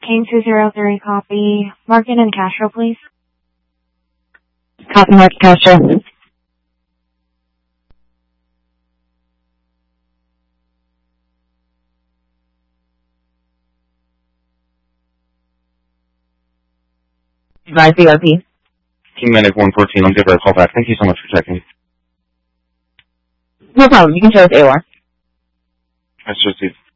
Kane 203, copy. Markin and Castro, please. Copy, Mark Castro. Advise BRP. Team Medic 114, I'll give her a call back. Thank you so much for checking. No problem. You can show us AOR. That's just it.